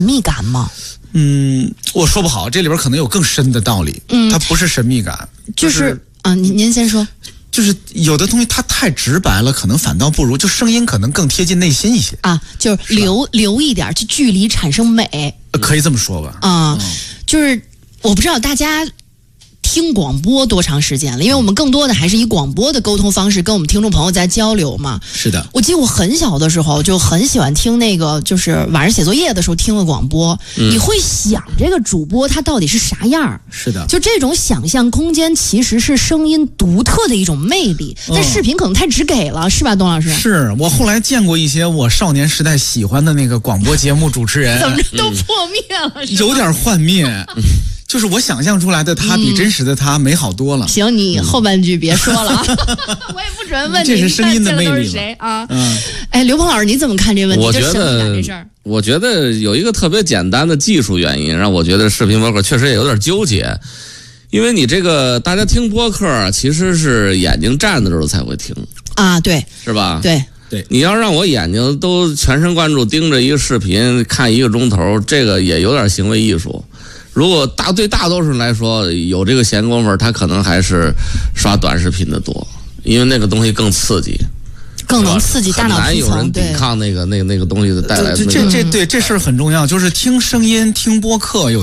秘感吗？ 我说不好，这里边可能有更深的道理。它不是神秘感， 就是您先说。 就是有的东西它太直白了，可能反倒不如，就声音可能更贴近内心一些啊，就是留一点，就距离产生美， 可以这么说吧。 就是我不知道大家听广播多长时间了，因为我们更多的还是以广播的沟通方式跟我们听众朋友在交流嘛。 是的， 我记得我很小的时候就很喜欢听那个，就是晚上写作业的时候听个广播，你会想这个主播他到底是啥样。 是的， 就这种想象空间其实是声音独特的一种魅力，但视频可能太直给了，是吧，董老师？ 是我后来见过一些我少年时代喜欢的那个广播节目主持人， 怎么着都破灭了， 有点幻灭。就是我想象出来的他比真实的他美好多了。 行，你后半句别说了，我也不准问你。 这是声音的魅力谁啊？刘鹏老师，你怎么看这个问题？ 我觉得有一个特别简单的技术原因，让我觉得视频播客确实也有点纠结。因为你这个大家听播客其实是眼睛站的时候才会听啊，对， 是吧？ 对。 你要让我眼睛都全神贯注盯着一个视频看1个钟头，这个也有点行为艺术。如果对大多数人来说有这个闲工夫，他可能还是刷短视频的多，因为那个东西更刺激， 更能刺激大脑皮层， 很难有人抵抗那个东西的带来的。 这事儿很重要，就是听声音、听播客有。